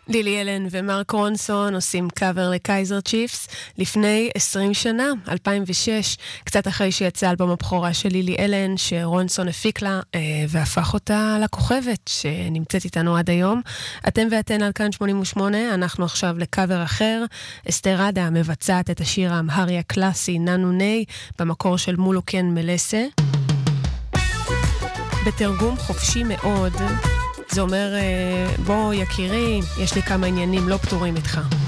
לילי אלן ומרק רונסון עושים קאבר לקייזר צ'יפס לפני 20 שנה, 2006, קצת אחרי שיצא אלבום הבכורה של לילי אלן, שרונסון הפיק לה והפך אותה לכוכבת שנמצאת איתנו עד היום. אתם ואתן על כאן 88, אנחנו עכשיו לקאבר אחר. אסתר עדה מבצעת את השיר האמהרי הקלאסי ננו ני, במקור של מולוקן מלסה, בתרגום חופשי מאוד. זה אומר, בוא יקירי, יש לי כמה עניינים לא פתורים איתך.